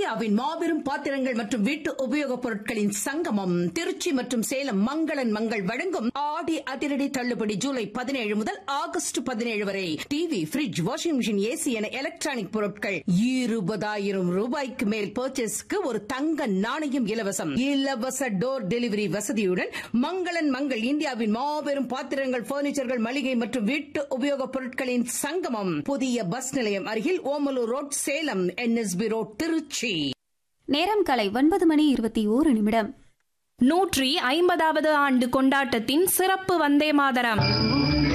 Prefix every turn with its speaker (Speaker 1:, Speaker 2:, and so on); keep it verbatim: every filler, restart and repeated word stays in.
Speaker 1: இந்தியாவின் மாபெரும் பாத்திரங்கள் மற்றும் வீட்டு உபயோகப் பொருட்களின் சங்கமம் திருச்சி மற்றும் சேலம் மங்களன் மங்கள் வழங்கும் ஆடி அதிரடி தள்ளுபடி ஜூலை பதினேழு முதல் ஆகஸ்ட் பதினேழு வரை TV, bridge, washing machine, AC என எலக்ட்ரானிக் பொருட்கள் இருபதாயிரம் ரூபாய்க்கு மேல் பர்ச்சேஸ்க்கு ஒரு தங்க நாணயம் இலவசம். இலவச டோர் டெலிவரி வசதியுடன் மங்களன் மங்கள் இந்தியாவின் மாபெரும் பாத்திரங்கள், பர்னிச்சர்கள், மளிகை மற்றும் வீட்டு உபயோகப் பொருட்களின் சங்கமம். புதிய பஸ் நிலையம் அருகில் Omalur road, Salem. NSP road, Trichy.
Speaker 2: நேரம் காலை ஒன்பது மணி இருபத்தி ஓரு நிமிடம்.
Speaker 3: நூற்றி ஐம்பதாவது ஆண்டு கொண்டாட்டத்தின் சிறப்பு வந்தே மாதரம்.